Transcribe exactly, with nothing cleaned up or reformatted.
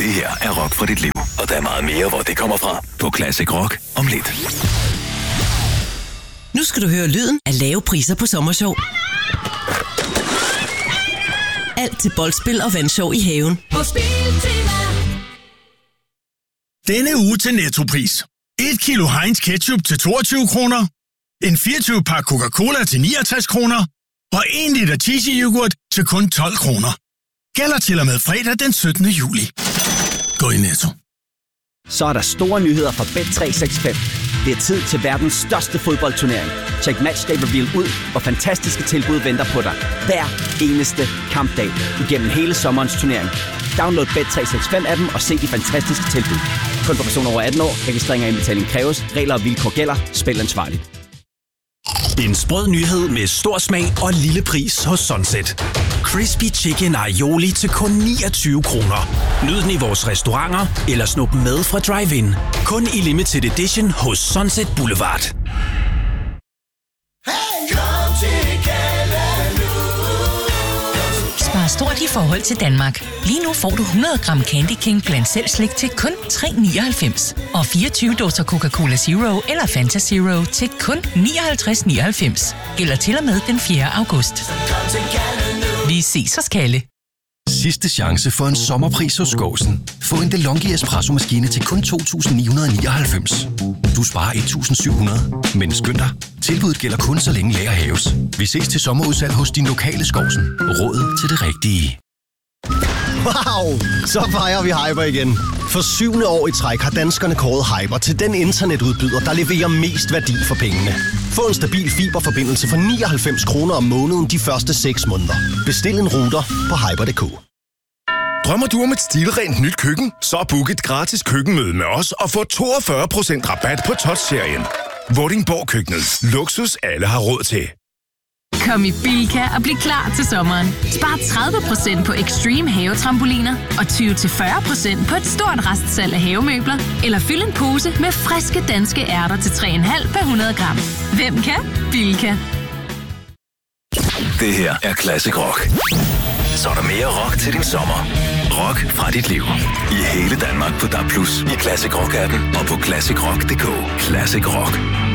Det her er Rock for dit liv, og der er meget mere, hvor det kommer fra på Classic Rock om lidt. Nu skal du høre lyden af lave priser på Sommershow. Alt til boldspil og vandshow i haven. På Spiltema. Denne uge til Nettopris. et kilo Heinz ketchup til toogtyve kroner. En fireogtyve pakke Coca-Cola til niogtres kroner. Og en liter cheesy yoghurt til kun tolv kroner. Gælder til og med fredag den syttende juli. Gå i Netto. Så er der store nyheder fra Bet tre seks fem. Det er tid til verdens største fodboldturnering. Check Matchday Reveal ud, hvor fantastiske tilbud venter på dig. Hver eneste kampdag igennem hele sommerens turnering. Download Bet tre seks fem appen og se de fantastiske tilbud. Kun for personer over atten år. Registrering og indbetaling kræves. Regler og vilkår gælder. Spil ansvarligt. En sprød nyhed med stor smag og lille pris hos Sunset. Crispy Chicken Aioli til kun niogtyve kroner. Nyd den i vores restauranter eller snup den med fra drive-in. Kun i limited edition hos Sunset Boulevard. Spar stort i forhold til Danmark. Lige nu får du hundrede gram Candy King blandt selv slik til kun tre nioghalvfems. Og fireogtyve dåser Coca-Cola Zero eller Fanta Zero til kun nioghalvtreds nioghalvfems. Gælder til og med den fjerde august. Vi ses hos Kalle. Sidste chance for en sommerpris hos Gåsen. Få en DeLonghi espresso-maskine til kun to tusind ni hundrede nioghalvfems. Du sparer et tusind syv hundrede, men skynd dig. Tilbuddet gælder kun så længe lager hæves. Vi ses til sommerudsalg hos din lokale Skovsen. Råd til det rigtige. Wow! Så fejrer vi Hyper igen. For syvende år i træk har danskerne kåret Hyper til den internetudbyder, der leverer mest værdi for pengene. Få en stabil fiberforbindelse for nioghalvfems kroner om måneden de første seks måneder. Bestil en router på hyper punktum d k. Drømmer du om et stilrent nyt køkken? Så book et gratis køkkenmøde med os og få toogfyrre procent rabat på Touch-serien. Vordingborg Køkkenet. Luksus alle har råd til. Kom i Bilka og bliv klar til sommeren. Spar tredive procent på Extreme havetrampoliner og tyve til fyrre procent på et stort restsalg af havemøbler. Eller fyld en pose med friske danske ærter til tre komma fem per hundrede gram. Hvem kan? Bilka. Det her er Classic Rock. Så er der mere rock til din sommer. Rock fra dit liv. I hele Danmark på D A B plus, i Classic Rock-appen og på classic rock punktum d k. Classic Rock.